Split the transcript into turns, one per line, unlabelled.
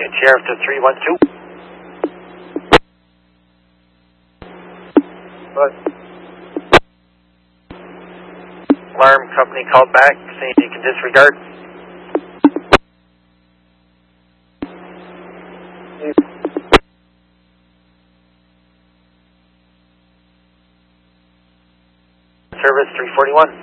Sheriff to 312. What? Alarm company called back saying you can disregard. Service 341.